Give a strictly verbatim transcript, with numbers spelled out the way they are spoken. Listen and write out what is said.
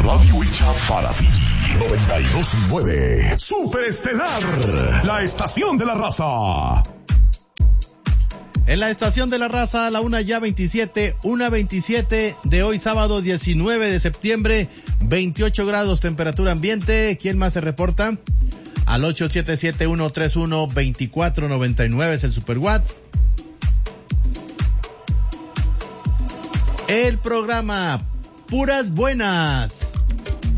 radio hecha para ti. noventa y dos punto nueve. Super Estelar, la estación de la raza. En la estación de la raza, a la una ya veintisiete, una veintisiete de hoy sábado diecinueve de septiembre, veintiocho grados temperatura ambiente. ¿Quién más se reporta? Al ocho siete siete, uno tres uno, dos cuatro nueve nueve es el Super WhatsApp. El programa Puras Buenas.